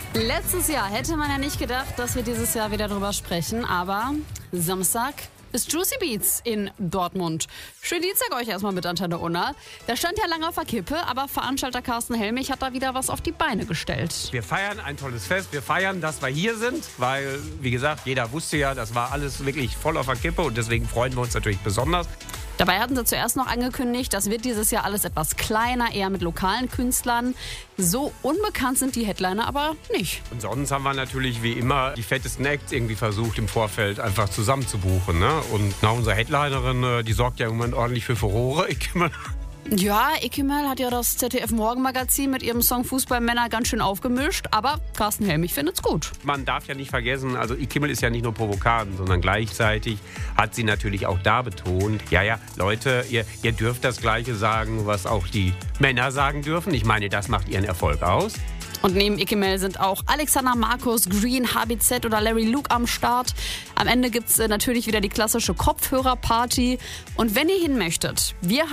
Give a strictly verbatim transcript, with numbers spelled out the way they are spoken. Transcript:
Letztes Jahr hätte man ja nicht gedacht, dass wir dieses Jahr wieder drüber sprechen, aber Samstag ist Juicy Beats in Dortmund. Schönen Dienstag euch erstmal mit Antenne Unna. Da stand ja lange auf der Kippe, aber Veranstalter Carsten Helmich hat da wieder was auf die Beine gestellt. Wir feiern ein tolles Fest. Wir feiern, dass wir hier sind, weil, wie gesagt, jeder wusste ja, das war alles wirklich voll auf der Kippe und deswegen freuen wir uns natürlich besonders. Dabei hatten sie zuerst noch angekündigt, das wird dieses Jahr alles etwas kleiner, eher mit lokalen Künstlern. So unbekannt sind die Headliner aber nicht. Und sonst haben wir natürlich wie immer die fettesten Acts irgendwie versucht im Vorfeld einfach zusammen zu buchen. Ne? Und na, unsere Headlinerin, die sorgt ja im Moment ordentlich für Furore. Ich Ja, Ikimel hat ja das Z D F-Morgenmagazin mit ihrem Song Fußballmänner ganz schön aufgemischt, aber Carsten Helmich findet's gut. Man darf ja nicht vergessen, also Ikimel ist ja nicht nur provokant, sondern gleichzeitig hat sie natürlich auch da betont, ja, ja, Leute, ihr, ihr dürft das Gleiche sagen, was auch die Männer sagen dürfen. Ich meine, das macht ihren Erfolg aus. Und neben Ikimel sind auch Alexander Markus, Green, H B Z oder Larry Luke am Start. Am Ende gibt's natürlich wieder die klassische Kopfhörerparty. Und wenn ihr hin möchtet, wir